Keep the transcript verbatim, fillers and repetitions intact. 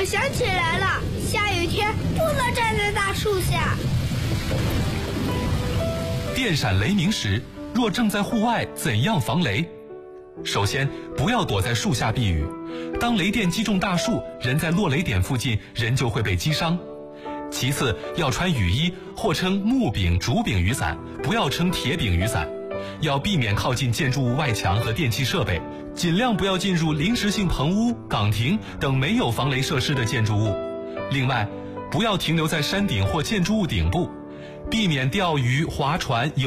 我想起来了，下雨天不能站在大树下。 电闪雷鸣时，若正在户外，怎样防雷？首先，不要躲在树下避雨。当雷电击中大树，人在落雷点附近，人就会被击伤。其次，要穿雨衣或称木柄、竹柄雨伞，不要称铁柄雨伞。要避免靠近建筑物外墙和电气设备，尽量不要进入临时性棚屋、岗亭等没有防雷设施的建筑物。另外，不要停留在山顶或建筑物顶部，避免钓鱼、划船、游